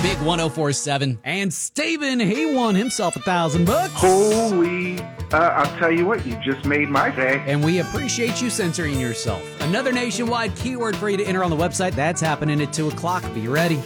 Big 104.7. And Steven, he won himself $1,000. Holy, I'll tell you what, you just made my day. And we appreciate you censoring yourself. Another nationwide keyword for you to enter on the website. That's happening at 2 o'clock. Be ready.